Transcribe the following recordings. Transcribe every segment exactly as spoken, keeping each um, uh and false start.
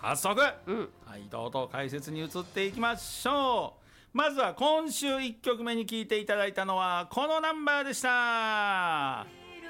早速、うん、はい、とうとう解説に移っていきましょう。まずは今週いっきょくめに聴いていただいたのはこのナンバーでした。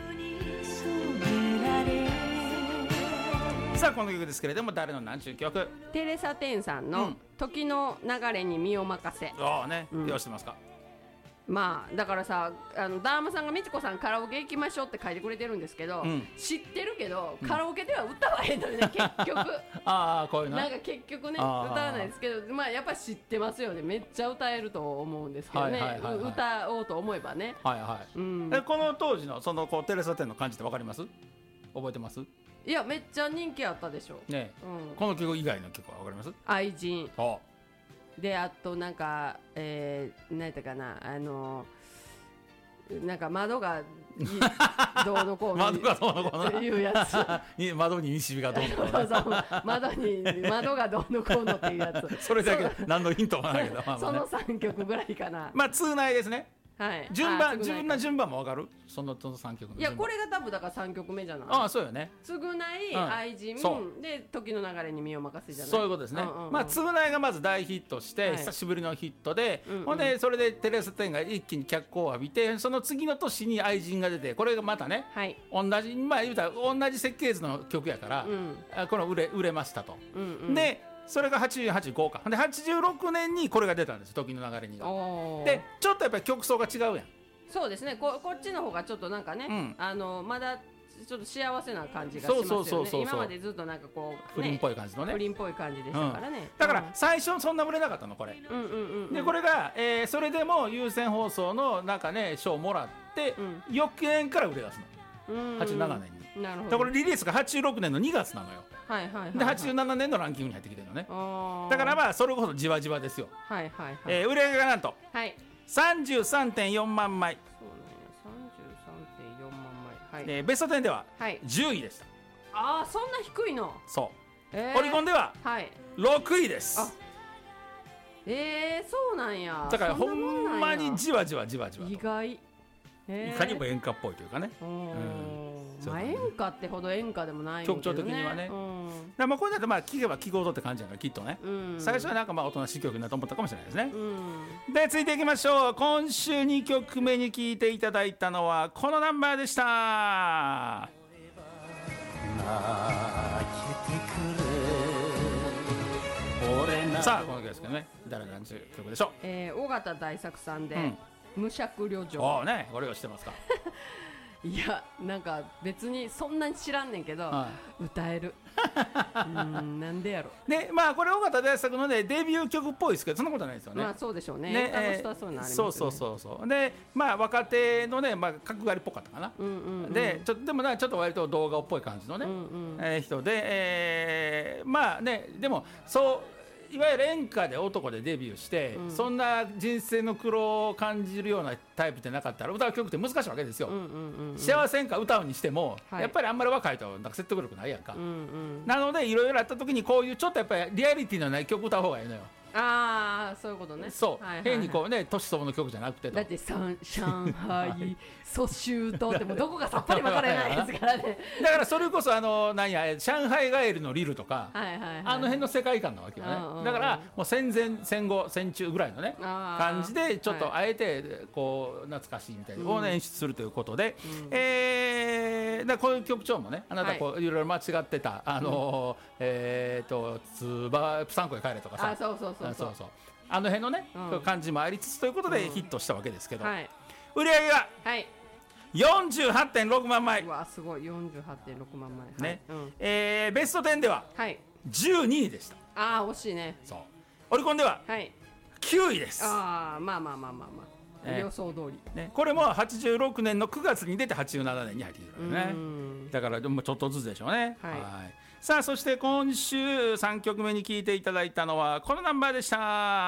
さあこの曲ですけれども、誰の何ちゅう曲？ テレサテンさんの時の流れに身を任せ。 ああね、うん、よしてますか。 まあだからさ、あのダーマさんがみちこさんカラオケ行きましょうって書いてくれてるんですけど、うん、知ってるけどカラオケでは歌わへんのよね、うん、結局ああこういうのなんか結局ね歌わないですけど、まあやっぱ知ってますよね。めっちゃ歌えると思うんですけどね、はいはいはいはい、歌おうと思えばね、 はいはい、うん、えこの当時のそのこうテレサテンの感じって分かります？覚えてます？ いやめっちゃ人気あったでしょ、ね、 うん、この曲以外の曲は分かります？ 愛人で、あとなんか、えー、何やったかな、あのなんか窓がどうのこうの窓がどうのこうのいうやつ窓に西日がどうのこうのそう窓に窓がどうのこうのっていうやつそれだけ何のヒントもないけど、まあまあね、 そのさんきょくぐらいかな。 まあ通内ですね、はい、順番自分の順番も分かる？そのそのさんきょくのいやこれが多分だからさんきょくめじゃない？ ああそうよね。 償い、うん、愛人で時の流れに身を任せじゃない？ そういうことですね、うんうんうん、まあ償いがまず大ヒットして、はい、久しぶりのヒットで、うんうん、ほんでそれでテレサテンが一気に脚光を浴びて、その次の年に愛人が出て、これがまたね、はい、同じまあ言うたら同じ設計図の曲やから、うん、この売れ売れましたと、うんうん、でそれがはちじゅうはち、ごかではちじゅうろくねんにこれが出たんです、時の流れにが。でちょっとやっぱり曲奏が違うやん。 そうですね、 こ, こっちの方がちょっとなんかね、うん、あのまだちょっと幸せな感じがしますよね。今までずっとなんかこう、ね、 不倫っぽい感じのね、 不倫っぽい感じでしたからね、うん、 だから最初そんな売れなかったのこれ、うんうんうんうん、でこれが、えー、それでも有線放送のなんかね賞をもらって、うん、翌年から売れ出すの、うん、はちじゅうななねんに。なるほど。これリリースがはちじゅうろくねんのにがつなのよ、はいはいはいはい、ではちじゅうななねんのランキングに入ってきてるのね。だからまあそれこそじわじわですよ、はいはいはい、えー、売れ上げがなんと、はい、さんじゅうさんてんよんまんまい。そうなんや、 さんじゅうさんてんよんまんまい、はい、 えー、ベストじゅうではじゅういでした、 はい、ああそんな低いの。 そう、えー、オリコンではろくいです、はい、 えー、そうなんや。 だからほんまにじわじわじわじわと、 意外、えー、 いかにも演歌っぽいというかね、うん 、まあ、演歌ってほど演歌でもないんだけどね、 曲調的にはね、うん、だまあこれだとまあ聴けば聴くほどって感じやからきっとね、うん、最初はなんかまあおとなしい曲だと思ったかもしれないですね、うん、で続いていきましょう。今週にきょくめに聴いていただいたのはこのナンバーでした。さあこの曲ですけどね、誰の何ちゅう曲でしょう。 えー、尾形大作さんで、うん無酌旅情。 ああね、これを知ってますか。 いやなんか別にそんなに知らんねんけど、はい、歌えるうんなんでやろ。 でまあこれ尾形大作のねデビュー曲っぽいですけどそんなことないですよね。 まあそうでしょうね。ね、えー、そういうのありますよね。 そうそうそうそうでまあ若手のねまあ角刈りっぽかったかな、うんうんうん、でちょでもなちょっと割と動画っぽい感じのね、うんうんえー、人で、えー、まあねでもそういわゆる演歌で男でデビューして、うん、そんな人生の苦労を感じるようなタイプでなかったら歌う曲って難しいわけですよ、うんうんうんうん、幸せ演歌歌うにしても、はい、やっぱりあんまり若いとなんか説得力ないやんか、うんうん、なのでいろいろあった時にこういうちょっとやっぱりリアリティのない曲歌う方がいいのよ。 ああそういうことね。 そう、はいはいはい、変にこうね年相応の曲じゃなくてとだって上海蘇州とってもどこかさっぱり分からないですからねだからそれこそあの何や上海ガエルのリルとか、はいはいはい、あの辺の世界観なわけよね。だからもう戦前戦後戦中ぐらいのね感じでちょっとあえてこう懐かしいみたいな、を演出するということで、うん、えー、だこういう曲調もねあなたこう、はい、いろいろ間違ってたあの、うん、えーとつばプサンコへ帰れとかさあそうそうそうそうそうあの辺のね、うん、感じもありつつということでヒットしたわけですけど、うんはい、売り上げが、はい、よんじゅうはちてんろくまんまい。 うわすごい よんじゅうはちてんろくまんまい、 ねはいうんえー、ベストじゅうではじゅうにいでした、 はい、ああ惜しいね。 そうオリコンではきゅういです、はい、 ああまあまあまあまあまあ、ね、予想通り、 ね、これもはちじゅうろくねんのくがつに出てはちじゅうななねんに入ってくるね。だからでもちょっとずつでしょうね、はい、はいさあそして今週さんきょくめに聴いていただいたのはこのナンバーでした。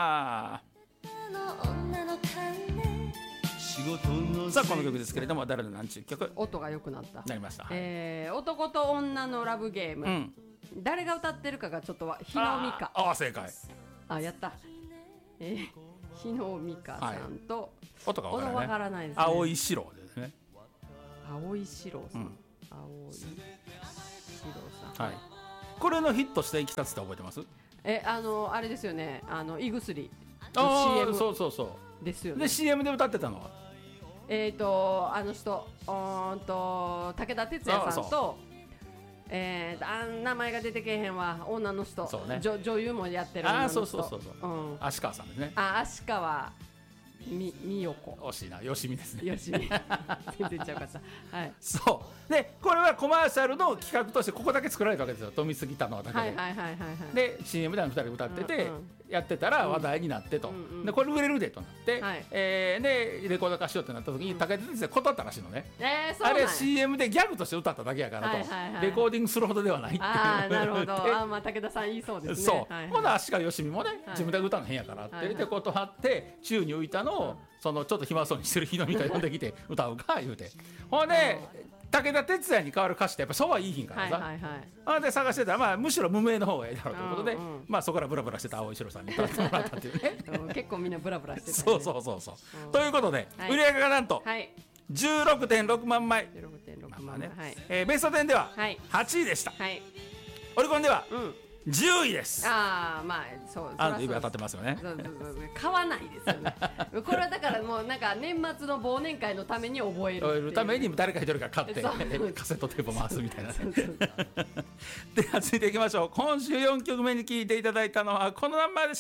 さあこの曲ですけれども誰の何ちゅう曲。 音が良くなったなりました、はいえー、男と女のラブゲーム、うん、誰が歌ってるかがちょっとは日野美香。 ああ正解。 あやった、えー、日野美香さんと、はい、 音がわからない、ね、 からないですね。 青井四郎ですね。 青井四郎さん、うん、青井四郎さん、はいこれのヒットしていきたつって覚えてます？ えあのあれですよね、あの胃薬の シーエム そうそうそうですよね。 で シーエム で歌ってたのはえっ、ー、とあの人うんと武田鉄矢さんとえー、あ名前が出てけへんわ、女の人、そう、ね、女, 女優もやってる女の人、 あそうそうそうそう、うん、足川さんですね。 あ足川みみよこ、 惜しいな、よしみですね。 よしみ全然ちゃうかった、はい、 そうでこれはコマーシャルの企画としてここだけ作られたわけですよ、富杉田のだけで、 はいはいはいはい、 で シーエム でふたり歌ってて、うんうん、やってたら話題になってと、うんうん、でこれ売れるでとなって、はい、えー、でレコード化しようってなった時に、うん、武田鉄矢断ったらしいのね、 えー、そうなんあれ シーエム でギャグとして歌っただけやからと、はいはいはい、レコーディングするほどではないっていう。 あなるほどあ、まあ、武田さん言いそうですね。 そう、はいはい、ほな足川よしみもね、はい、自分で歌うの変やからって言って断って、はいはい、宙に浮いたのを、うん、そのちょっと暇そうにしてる日のみが呼んできて歌うか言うて、ほんで武田鉄矢に代わる歌詞ってやっぱそうはいいひんからさ、はいはいはい、ほんで探してたら、まあ、むしろ無名の方がいいだろうということで、うんうん、まあ、そこからブラブラしてた青井四郎さんに歌ってもらったっていうね結構みんなブラブラしてた、ね、 そうそうそうそう、うん、ということで、はい、売り上げがなんと、はい、じゅうろくてんろくまんまい、じゅうろくてんろくまんまい、まあね、はい、えー、ベストテンでははちいでした、はい、オリコンでは、うん、じゅういです。 ああ、まあそうあの指当たってますよね。 そうそうそうそう、買わないですよねこれはだからもうなんか年末の忘年会のために覚える覚えるために誰か一人が買ってカセットテープ回すみたいなねでは続いていきましょう。今週よんきょくめに聴いていただいたのはこのナンバーでした。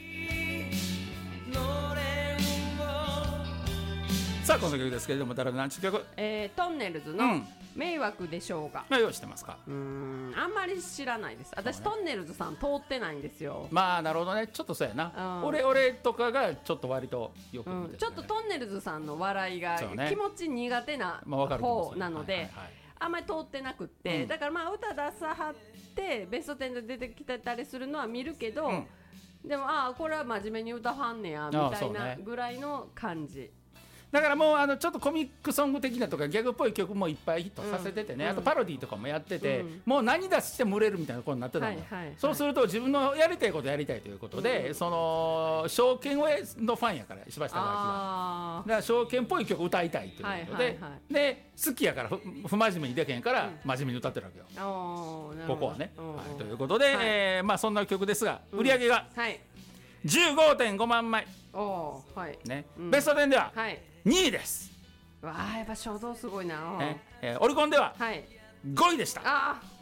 さあこの曲ですけれども、誰の何ちゅう曲、えー、トンネルズの迷惑でしょうが、 うん、用意してますか。 うーん、あんまり知らないです。私、ね、トンネルズさん通ってないんですよ。 まあなるほどね、ちょっとそうやな、うん、俺俺とかがちょっと割とよく見て、ね、うん、 ちょっとトンネルズさんの笑いが気持ち苦手な方なので、あんまり通ってなくって、うん、だからまあ歌出さはってベストテンで出てきてたりするのは見るけど、うん、でもああこれは真面目に歌はんねやみたいなぐらいの感じ。 だからもうあのちょっとコミックソング的なとかギャグっぽい曲もいっぱいヒットさせててね、うん、あとパロディとかもやってて、うん、もう何出しても売れるみたいなことになってたの、はいはいはい、そうすると自分のやりたいことやりたいということで、うん、その証券のファンやから石橋貴明がだから証券っぽい曲歌いたいということで、はいはいはい、で好きやから 不, 不真面目にでけへんから、うん、真面目に歌ってるわけよ、ここはね、はい、ということで、はい、えーまあ、そんな曲ですが売り上げが じゅうごてんごまんまい、はいね、うん、ベストテンでは、はい、にいです。 わあ、やっぱ衝動すごいな、 ね、えー、オリコンではごいでした。 ああ、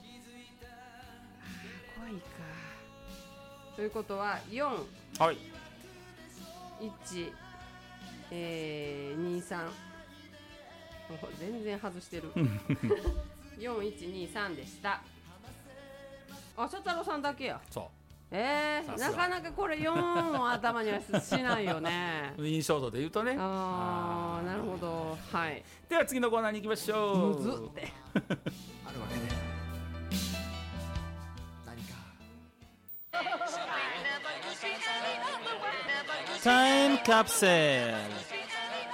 ごいか。ということはよん、 はい、 いち、えー、に、さん、全然外してるよん、いち、に、さんでした。あ、佐太郎さんだけや。 そう、 えー、なかなかこれよんを頭にはしないよね印象度で言うとね。 ああ、なるほど、はい。 では次のコーナーに行きましょう。 むずってあるわけね。 何かタイムカプセル